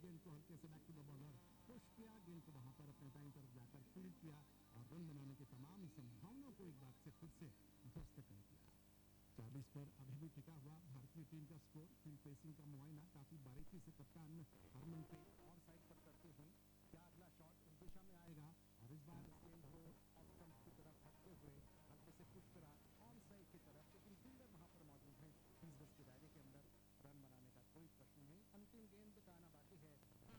गेंद को हल्के से back to the bowler push किया, गेंद को वहां पर अपने दाईं तरफ जाकर फील्ड किया और रन बनाने की तमाम संभावनाओं को एक बार से खुद से ध्वस्त कर दिया। 24 पर अभी भी टिका हुआ भारतीय टीम का स्कोर। फील्ड पेसिंग का मुआयना काफी बारीकी से कप्तान हरमनप्रीत और साइड पर करते हुए क्या अगला शॉट इस दिशा में आएगा और इस बार इस गेंद को ऑफ स्टंप की तरफ हटते हुए हल्के से पुश करा ऑन साइड की तरफ, लेकिन फील्डर वहां पर मौजूद है। 30 गज के दायरे के अंदर रन बनाने का कोई प्रश्न नहीं। अंतिम गेंद का आना बाकी है।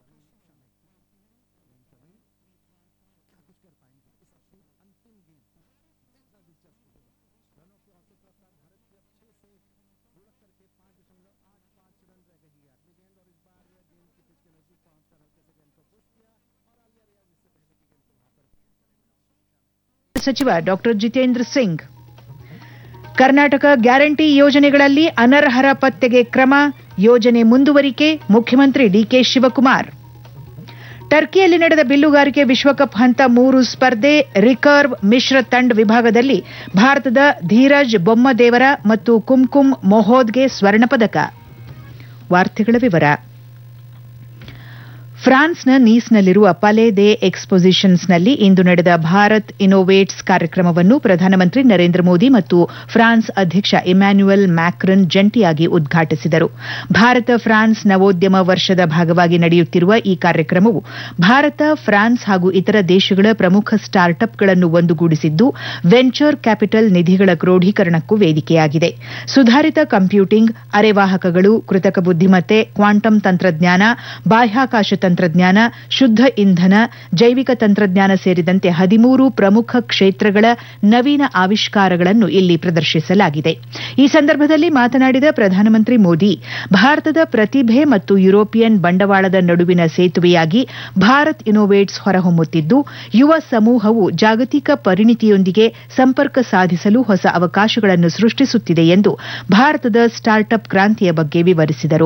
क्या कुछ कर पाएंगे इस अपनी अंतिम गेंद, ज्यादा दिलचस्प होगा। रनों की औसत रफ्तार भारत की अब 6 से लुढ़क करके 5.85 रन रह गई है। अगली गेंद और इस बार गेंद की पिच के नजदीक पहुंचकर हल्के से गेंद को पुश किया और आलिया रियाज इससे पहले की गेंद को वहां पर ಸಚಿವ ಡಾಕ್ಟರ್ ಜಿತೇಂದ್ರ ಸಿಂಗ್. ಕರ್ನಾಟಕ ಗ್ಯಾರಂಟಿ ಯೋಜನೆಗಳಲ್ಲಿ ಅನರ್ಹರ ಪತ್ತೆಗೆ ಕ್ರಮ, ಯೋಜನೆ ಮುಂದುವರಿಕೆ, ಮುಖ್ಯಮಂತ್ರಿ ಡಿಕೆ ಶಿವಕುಮಾರ್. ಟರ್ಕಿಯಲ್ಲಿ ನಡೆದ ಬಿಲ್ಲುಗಾರಿಕೆ ವಿಶ್ವಕಪ್ ಹಂತ 3 ಸ್ಪರ್ಧೆ ರಿಕರ್ವ್ ಮಿಶ್ರ ತಂಡ ವಿಭಾಗದಲ್ಲಿ ಭಾರತದ ಧೀರಜ್ ಬೊಮ್ಮದೇವರ ಮತ್ತು ಕುಮ್ಕುಮ್ ಮೊಹೋದ್ಗೆ ಸ್ವರ್ಣ ಪದಕ. ವಾರ್ತೆಗಳ ವಿವರ. ಫ್ರಾನ್ಸ್ನ ನೀಸ್ನಲ್ಲಿರುವ ಪಲೆ ದೆ ಎಕ್ಸ್ಪೋಸಿಷನ್ಸ್ನಲ್ಲಿ ಇಂದು ನಡೆದ ಭಾರತ್ ಇನ್ನೋವೇಟ್ಸ್ ಕಾರ್ಯಕ್ರಮವನ್ನು ಪ್ರಧಾನಮಂತ್ರಿ ನರೇಂದ್ರ ಮೋದಿ ಮತ್ತು ಫ್ರಾನ್ಸ್ ಅಧ್ಯಕ್ಷ ಇಮ್ಯಾನ್ಯುಯಲ್ ಮ್ಯಾಕ್ರನ್ ಜಂಟಿಯಾಗಿ ಉದ್ಘಾಟಿಸಿದರು. ಭಾರತ ಫ್ರಾನ್ಸ್ ನವೋದ್ಯಮ ವರ್ಷದ ಭಾಗವಾಗಿ ನಡೆಯುತ್ತಿರುವ ಈ ಕಾರ್ಯಕ್ರಮವು ಭಾರತ, ಫ್ರಾನ್ಸ್ ಹಾಗೂ ಇತರ ದೇಶಗಳ ಪ್ರಮುಖ ಸ್ಟಾರ್ಟ್ಅಪ್ಗಳನ್ನು ಒಂದುಗೂಡಿಸಿದ್ದು ವೆಂಚರ್ ಕ್ಯಾಪಿಟಲ್ ನಿಧಿಗಳ ಕ್ರೋಢೀಕರಣಕ್ಕೂ ವೇದಿಕೆಯಾಗಿದೆ. ಸುಧಾರಿತ ಕಂಪ್ಯೂಟಿಂಗ್, ಅರೆವಾಹಕಗಳು, ಕೃತಕ ಬುದ್ದಿಮತ್ತೆ, ಕ್ವಾಂಟಮ್ ತಂತ್ರಜ್ಞಾನ, ಬಾಹ್ಯಾಕಾಶ ತಂತ್ರಜ್ಞಾನ, ಶುದ್ಧ ಇಂಧನ, ಜೈವಿಕ ತಂತ್ರಜ್ಞಾನ ಸೇರಿದಂತೆ 13 ಪ್ರಮುಖ ಕ್ಷೇತ್ರಗಳ ನವೀನ ಆವಿಷ್ಕಾರಗಳನ್ನು ಇಲ್ಲಿ ಪ್ರದರ್ಶಿಸಲಾಗಿದೆ. ಈ ಸಂದರ್ಭದಲ್ಲಿ ಮಾತನಾಡಿದ ಪ್ರಧಾನಮಂತ್ರಿ ಮೋದಿ, ಭಾರತದ ಪ್ರತಿಭೆ ಮತ್ತು ಯುರೋಪಿಯನ್ ಬಂಡವಾಳದ ನಡುವಿನ ಸೇತುವೆಯಾಗಿ ಭಾರತ್ ಇನ್ನೋವೇಟ್ಸ್ ಹೊರಹೊಮ್ಮುತ್ತಿದ್ದು, ಯುವ ಸಮೂಹವು ಜಾಗತಿಕ ಪರಿಣಿತಿಯೊಂದಿಗೆ ಸಂಪರ್ಕ ಸಾಧಿಸಲು ಹೊಸ ಅವಕಾಶಗಳನ್ನು ಸೃಷ್ಟಿಸುತ್ತಿದೆ ಎಂದು ಭಾರತದ ಸ್ಟಾರ್ಟ್ಅಪ್ ಕ್ರಾಂತಿಯ ಬಗ್ಗೆ ವಿವರಿಸಿದರು.